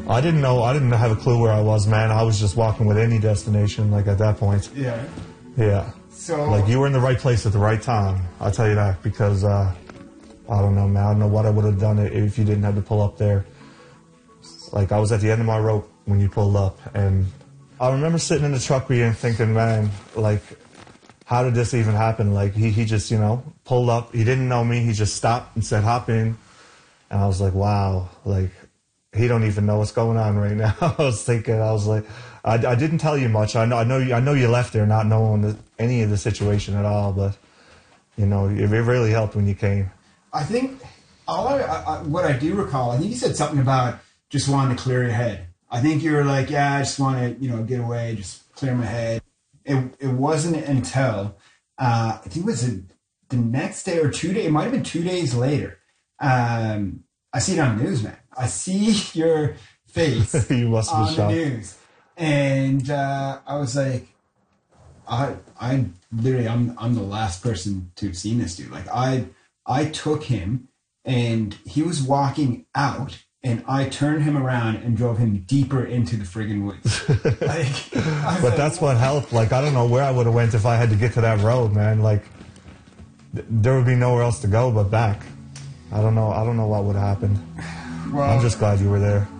I didn't know. I didn't have a clue where I was, man. I was just walking with any destination, like at that point. Yeah. Yeah. So like you were in the right place at the right time. I'll tell you that because I don't know, man. I don't know what I would have done if you didn't have to pull up there. Like I was at the end of my rope when you pulled up, and I remember sitting in the truck and thinking, man, like, how did this even happen? Like he just, you know, pulled up. He didn't know me. He just stopped and said, "Hop in," and I was like, wow, like. He don't even know what's going on right now. I was like, I didn't tell you much. I know you left there not knowing any of the situation at all, but you know, it really helped when you came. I think what I do recall, I think you said something about just wanting to clear your head. I think you were like, yeah, I just want to, you know, get away, just clear my head. It wasn't until I think it was the next day or 2 days. It might have been 2 days later. I see it on the news, man. I see your face you must have been on the news. And I was like, I literally, I'm the last person to have seen this dude. Like, I took him, and he was walking out, and I turned him around and drove him deeper into the friggin' woods. But that's what helped. Like, I don't know where I would have went if I had to get to that road, man. Like, there would be nowhere else to go but back. I don't know what would have happened. Well, I'm just glad you were there.